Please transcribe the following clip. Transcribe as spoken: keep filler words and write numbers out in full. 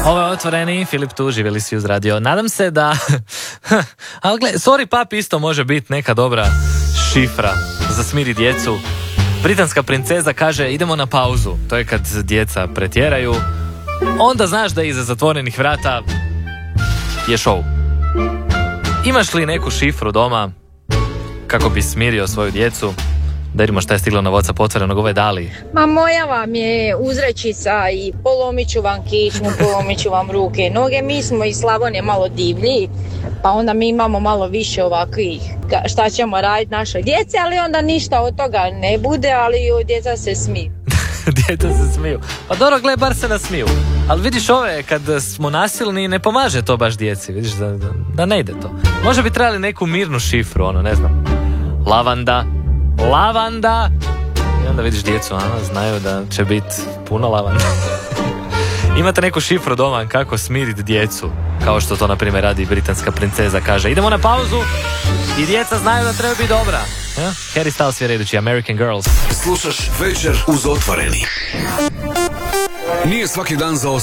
Ovo je Otvoreni, Filip tu, živjeli svi uz radio. Nadam se da... Ali gle, sorry papi isto može biti neka dobra šifra za smiri djecu. Britanska princeza kaže idemo na pauzu. To je kad djeca pretjeraju. Onda znaš da iza zatvorenih vrata je show. Imaš li neku šifru doma kako bi smirio svoju djecu? Da vidimo šta je stiglo na WhatsApp Otvorenog, ovo je Dali. Ma moja vam je uzrečica i polomit ću vam kičmu, polomit ću vam ruke i noge. Mi smo iz Slavonije malo divlji, pa onda mi imamo malo više ovakvih šta ćemo raditi našoj djeci, ali onda ništa od toga ne bude, ali djeca se smiju. Djeca se smiju. Pa dobro, gle, bar se nasmiju. Ali vidiš, ove, kad smo nasilni, ne pomaže to baš djeci. Vidiš da, da, da ne ide to. Možda bi trebali neku mirnu šifru, ono, ne znam. Lavanda. Lavanda. I onda vidiš djecu, a, znaju da će biti puno lavanda. Imate neku šifru doma kako smiriti djecu, kao što to na primjer radi britanska princeza, kaže idemo na pauzu i djeca znaju da treba biti dobra. Ja? Harry Styles je redući American Girls. Slušaš Večer uz Otvoreni. Nije svaki dan za